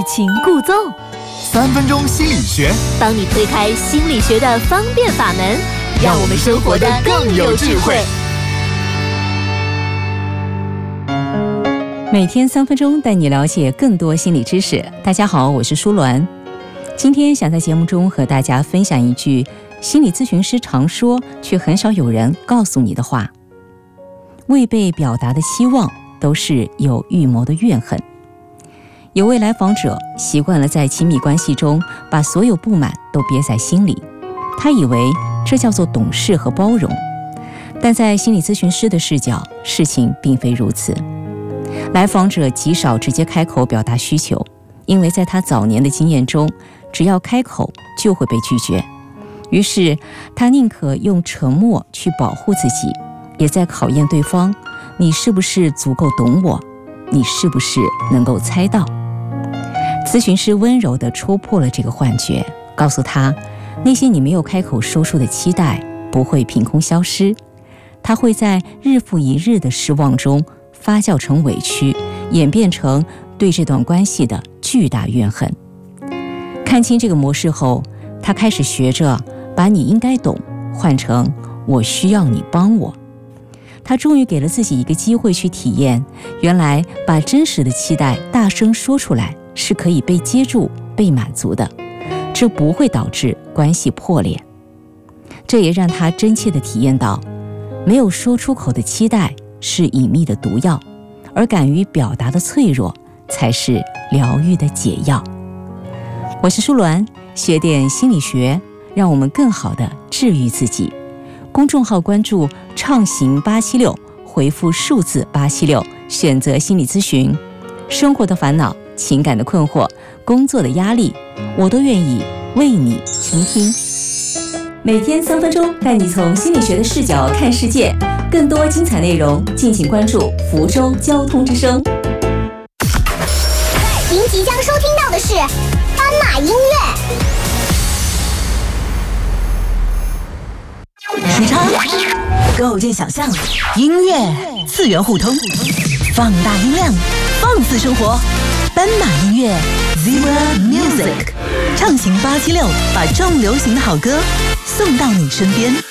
情故纵 ，3分钟心理学， 帮你推开心理学的方便法门，让我们生活得更有智慧。 每天3分钟，带你了解更多心理知识。大家好，我是舒鸾。今天想在节目中和大家分享一句心理咨询师常说却很少有人告诉你的话：未被表达的希望都是有预谋的怨恨。有位来访者习惯了在亲密关系中把所有不满都憋在心里，他以为这叫做懂事和包容，但在心理咨询师的视角，事情并非如此。来访者极少直接开口表达需求，因为在他早年的经验中，只要开口就会被拒绝，于是他宁可用沉默去保护自己，也在考验对方：你是不是足够懂我？你是不是能够猜到？咨询师温柔地戳破了这个幻觉，告诉他，那些你没有开口说出的期待不会凭空消失，它会在日复一日的失望中发酵成委屈，演变成对这段关系的巨大怨恨。看清这个模式后，他开始学着把你应该懂换成我需要你帮我。他终于给了自己一个机会去体验，原来把真实的期待大声说出来是可以被接住、被满足的，这不会导致关系破裂。这也让他真切地体验到，没有说出口的期待是隐秘的毒药，而敢于表达的脆弱才是疗愈的解药。我是舒鸾，学点心理学，让我们更好地治愈自己。公众号关注畅行876，回复数字876，选择心理咨询。生活的烦恼、情感的困惑、工作的压力，我都愿意为你倾听。每天3分钟，带你从心理学的视角看世界。更多精彩内容，敬请关注福州交通之声。 您即将收听到的是斑马音乐。 时差构建想象，音乐次元互通，放大音量，放肆生活。斑马音乐 Zebra Music， 畅行876，把重流行的好歌送到你身边。